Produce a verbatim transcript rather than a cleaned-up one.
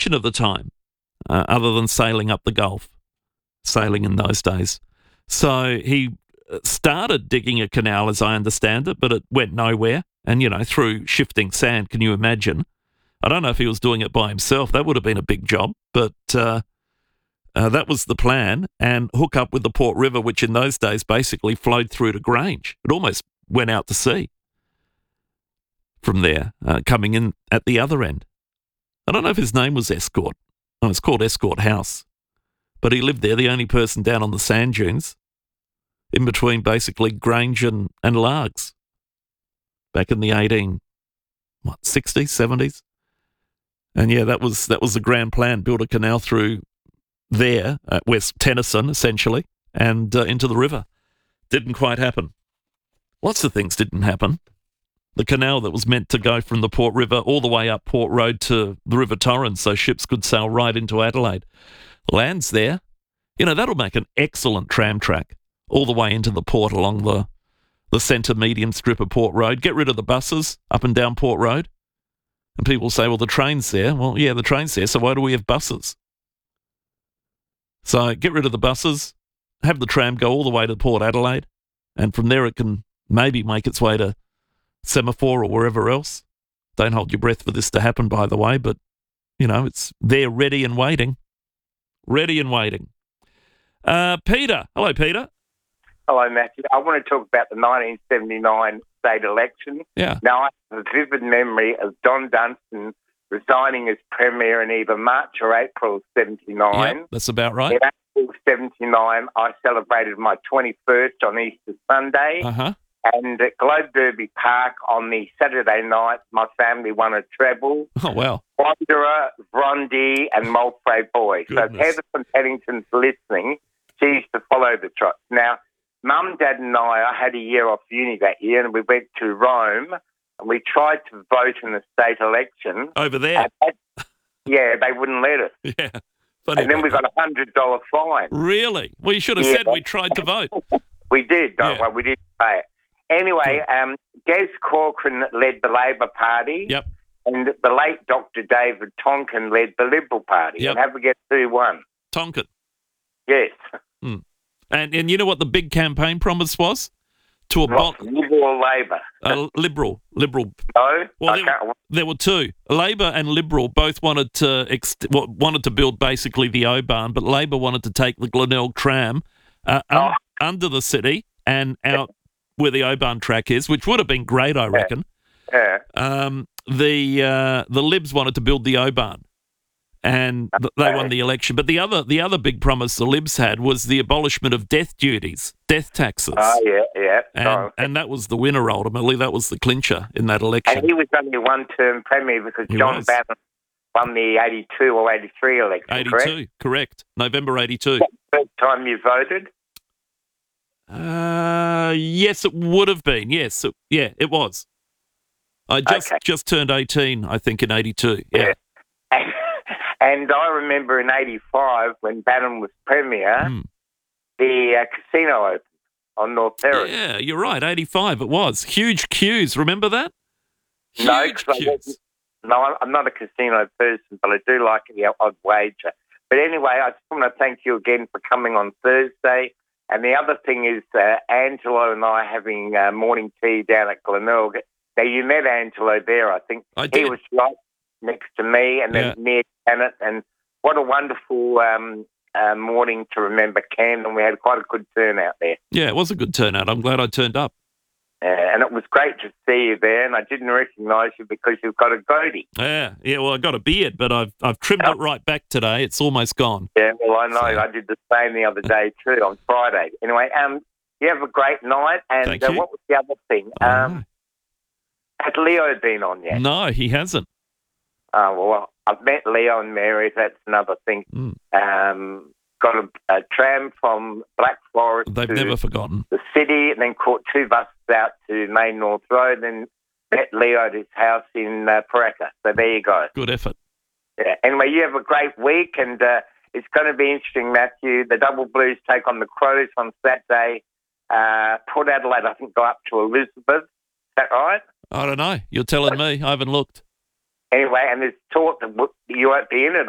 mention of the time, uh, other than sailing up the Gulf, sailing in those days. So he started digging a canal, as I understand it, but it went nowhere. And, you know, through shifting sand, can you imagine? I don't know if he was doing it by himself. That would have been a big job. But uh, uh, that was the plan, and hook up with the Port River, which in those days basically flowed through to Grange. It almost went out to sea from there, uh, coming in at the other end. I don't know if his name was Escort. Oh, it's called Escort House. But he lived there, the only person down on the sand dunes, in between basically Grange and, and Largs, back in the eighteen, what, sixties, seventies? And yeah, that was that was the grand plan, build a canal through there, at West Tennyson, essentially, and uh, into the river. Didn't quite happen. Lots of things didn't happen. The canal that was meant to go from the Port River all the way up Port Road to the River Torrens so ships could sail right into Adelaide. Land's there. You know, that'll make an excellent tram track all the way into the port along the, the centre median strip of Port Road. Get rid of the buses up and down Port Road. And people say, well, the train's there. Well, yeah, the train's there, so why do we have buses? So get rid of the buses, have the tram go all the way to Port Adelaide, and from there it can maybe make its way to Semaphore or wherever else. Don't hold your breath for this to happen, by the way, but, you know, it's there ready and waiting. Ready and waiting. Uh, Peter. Hello, Peter. Hello, Matthew. I want to talk about the nineteen seventy-nine state election. Yeah. Now, I have a vivid memory of Don Dunstan resigning as Premier in either March or April of seventy-nine. Yeah, that's about right. In April seventy-nine, I celebrated my twenty-first on Easter Sunday. Uh-huh. And at Globe Derby Park on the Saturday night, my family won a treble. Oh, wow. Wanderer, Vrondi and Moultrie Boy. So if Goodness. Heather from Paddington's listening, she used to follow the trot. Now, Mum, Dad and I, I had a year off uni that year and we went to Rome and we tried to vote in the state election. Over there. And that, yeah, they wouldn't let us. Yeah. Funny And then about we got that. a one hundred dollars fine. Really? Well, you should have Yeah. said we tried to vote. We did, don't Yeah. we? We did pay it. Anyway, um, Des Corcoran led the Labor Party. Yep. And the late Doctor David Tonkin led the Liberal Party. Yep. And have we get who won? Tonkin. Yes. Mm. And and you know what the big campaign promise was? To What, abolish Liberal or Labor? uh, liberal, liberal. No? Well, I there, can't. there were two. Labor and Liberal both wanted to ex- well, wanted to build basically the O-Bahn, but Labor wanted to take the Glenelg tram uh, un- Oh. under the city and out where the O-Bahn track is, which would have been great, I reckon. Yeah. Um, the uh, the Libs wanted to build the O-Bahn, and th- they won the election. But the other the other big promise the Libs had was the abolishment of death duties, death taxes. Oh, yeah, yeah. And, Oh. and that was the winner, ultimately. That was the clincher in that election. And he was only a one-term Premier because He John was. Bannon won the eighty-two or eighty-three election, eighty-two, correct? correct. November eighty-two. First time you voted? Uh, yes, it would have been. Yes, it, yeah, it was. I just Okay. just turned eighteen, I think, in eighty-two. Yeah. And, and I remember in eighty-five when Bannon was Premier, Mm. the uh, casino opened on North Terrace. Yeah, you're right. eighty-five, it was. Huge queues. Remember that? Huge No, 'cause I queues. wasn't- No, I'm- I'm not a casino person, but I do like the odd wager. But anyway, I just want to thank you again for coming on Thursday. And the other thing is uh, Angelo and I having uh, morning tea down at Glenelg. Now, you met Angelo there, I think. I He did. was right next to me and then Yeah. near Janet. And what a wonderful um, uh, morning to remember Camden. We had quite a good turnout there. Yeah, it was a good turnout. I'm glad I turned up. Uh, and it was great to see you there. And I didn't recognise you because you've got a goatee. Yeah, yeah. Well, I got a beard, but I've I've trimmed it right back today. It's almost gone. Yeah, well, I know. So- I did the same the other day too, on Friday. Anyway, um, you have a great night. And Thank uh, you. what was the other thing? I Um, has Leo been on yet? No, he hasn't. Oh, well, I've met Leo and Mary. That's another thing. Mm. Um, got a, a tram from Black Forest They've to never forgotten. the city and then caught two buses out to Main North Road and met Leo at his house in uh, Paraka. So there you go. Good effort. Yeah. Anyway, you have a great week, and uh, it's going to be interesting, Matthew. The Double Blues take on the Crows on Saturday. Uh, Port Adelaide, I think, go up to Elizabeth. Is that right? I don't know. You're telling me. I haven't looked. Anyway, and there's talk that you won't be in it